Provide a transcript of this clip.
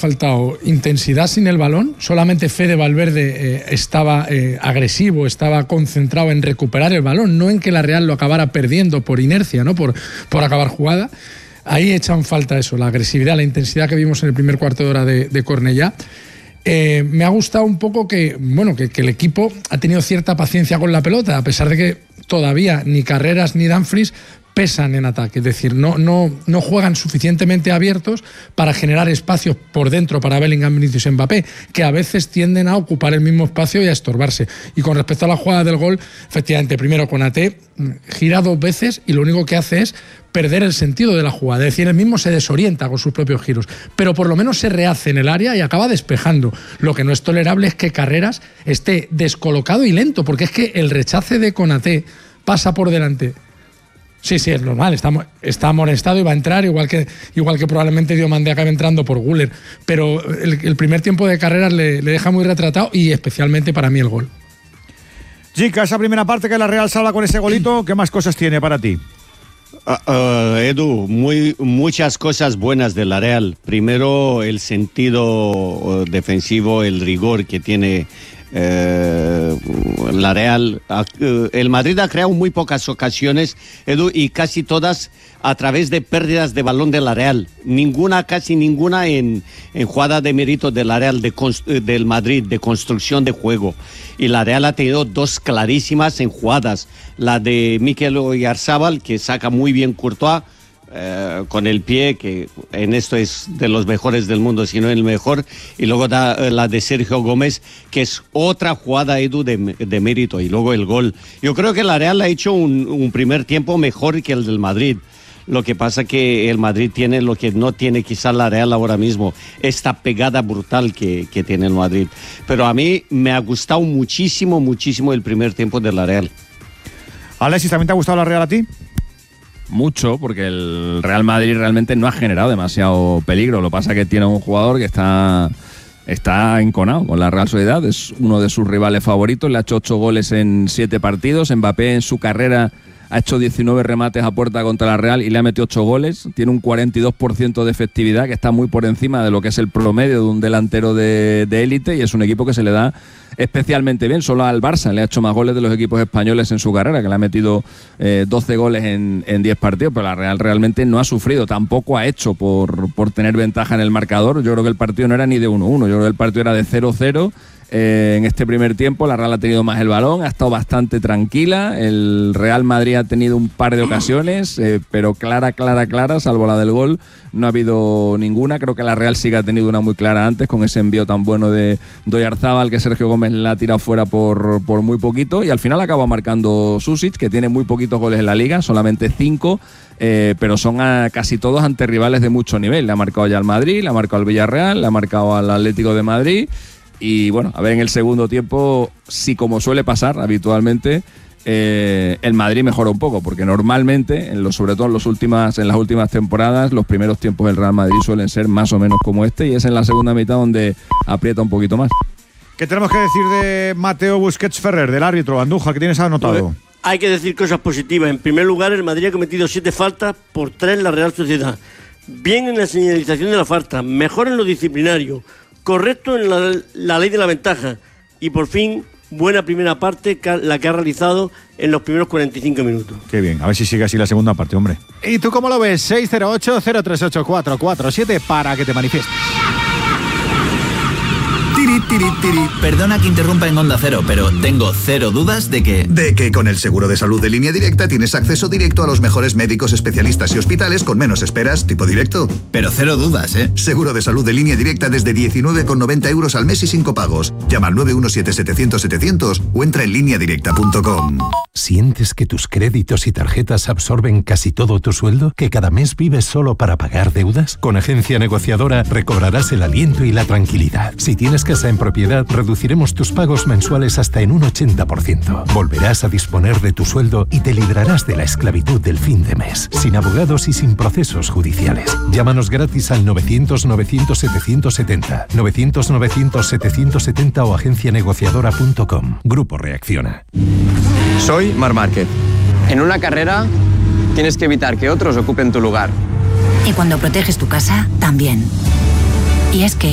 faltado intensidad sin el balón. Solamente Fede Valverde estaba agresivo, estaba concentrado en recuperar el balón, no en que la Real lo acabara perdiendo por inercia, ¿no? por acabar jugada. Ahí echan falta eso, la agresividad, la intensidad que vimos en el primer cuarto de hora de Cornellá. Me ha gustado un poco que el equipo ha tenido cierta paciencia con la pelota, a pesar de que todavía ni Carreras ni Dumfries pesan en ataque, es decir, no juegan suficientemente abiertos para generar espacios por dentro para Bellingham, Vinicius y Mbappé, que a veces tienden a ocupar el mismo espacio y a estorbarse. Y con respecto a la jugada del gol, efectivamente, primero Konaté gira 2 veces y lo único que hace es perder el sentido de la jugada, es decir, él mismo se desorienta con sus propios giros, pero por lo menos se rehace en el área y acaba despejando. Lo que no es tolerable es que Carreras esté descolocado y lento, porque es que el rechace de Konaté pasa por delante. Sí, es normal, está amonestado y va a entrar, igual que probablemente Diomandé acabe entrando por Güler, pero el primer tiempo de Carreras le deja muy retratado y especialmente para mí el gol. Chica, esa primera parte que la Real salva con ese golito, ¿qué más cosas tiene para ti? Edu, muchas cosas buenas de la Real. Primero, el sentido defensivo, el rigor que tiene la Real. El Madrid ha creado muy pocas ocasiones, Edu, y casi todas a través de pérdidas de balón de la Real. Casi ninguna en jugada de mérito de la Real, del Madrid, de construcción de juego. Y la Real ha tenido 2 clarísimas en jugadas. La de Mikel Oyarzabal, que saca muy bien Courtois, con el pie, que en esto es de los mejores del mundo, si no el mejor, y luego la de Sergio Gómez, que es otra jugada, Edu, de mérito, y luego el gol. Yo creo que la Real ha hecho un primer tiempo mejor que el del Madrid. Lo que pasa que el Madrid tiene lo que no tiene quizá la Real ahora mismo, esta pegada brutal que tiene el Madrid. Pero a mí me ha gustado muchísimo el primer tiempo de la Real. Alexis, ¿también te ha gustado la Real a ti? Mucho, porque el Real Madrid realmente no ha generado demasiado peligro. Lo que pasa es que tiene un jugador que está enconado con la Real Sociedad, es uno de sus rivales favoritos, le ha hecho 8 goles en 7 partidos. Mbappé en su carrera ha hecho 19 remates a puerta contra la Real y le ha metido 8 goles. Tiene un 42% de efectividad, que está muy por encima de lo que es el promedio de un delantero de élite, y es un equipo que se le da especialmente bien. Solo al Barça le ha hecho más goles de los equipos españoles en su carrera, que le ha metido 12 goles en 10 partidos, pero la Real realmente no ha sufrido, tampoco ha hecho por tener ventaja en el marcador. Yo creo que el partido no era ni de 1-1, yo creo que el partido era de 0-0. En este primer tiempo la Real ha tenido más el balón, ha estado bastante tranquila. El Real Madrid ha tenido un par de ocasiones, pero clara, salvo la del gol, no ha habido ninguna. Creo que la Real sí que ha tenido una muy clara antes, con ese envío tan bueno de Oyarzabal, que Sergio Gómez la ha tirado fuera por muy poquito, y al final acaba marcando Susic, que tiene muy poquitos goles en la Liga, solamente 5, pero son casi todos ante rivales de mucho nivel. Le ha marcado ya al Madrid, le ha marcado al Villarreal, le ha marcado al Atlético de Madrid. Y bueno, a ver en el segundo tiempo, si como suele pasar habitualmente, el Madrid mejora un poco, porque normalmente, sobre todo en las últimas temporadas, los primeros tiempos del Real Madrid suelen ser más o menos como este, y es en la segunda mitad donde aprieta un poquito más. ¿Qué tenemos que decir de Mateo Busquets Ferrer, del árbitro? Andújar, ¿qué tienes anotado? Hay que decir cosas positivas. En primer lugar, el Madrid ha cometido 7 faltas, por 3 la Real Sociedad. Bien en la señalización de la falta, mejor en lo disciplinario, correcto en la ley de la ventaja, y por fin buena primera parte la que ha realizado en los primeros 45 minutos. Qué bien, a ver si sigue así la segunda parte, hombre. ¿Y tú cómo lo ves? 608-038-447 para que te manifiestes. Perdona que interrumpa en Onda Cero, pero tengo cero dudas de que con el seguro de salud de Línea Directa tienes acceso directo a los mejores médicos, especialistas y hospitales con menos esperas, tipo directo. Pero cero dudas, ¿eh? Seguro de salud de Línea Directa desde 19,90 € al mes y sin copagos. Llama al 917-700-700 o entra en lineadirecta.com. ¿Sientes que tus créditos y tarjetas absorben casi todo tu sueldo? ¿Que cada mes vives solo para pagar deudas? Con Agencia Negociadora recobrarás el aliento y la tranquilidad. Si tienes casa en propiedad, reduciremos tus pagos mensuales hasta en un 80%. Volverás a disponer de tu sueldo y te librarás de la esclavitud del fin de mes, sin abogados y sin procesos judiciales. Llámanos gratis al 900-900-770, 900-900-770 o agencianegociadora.com. Grupo Reacciona. Soy Marc Márquez. En una carrera tienes que evitar que otros ocupen tu lugar. Y cuando proteges tu casa, también. Y es que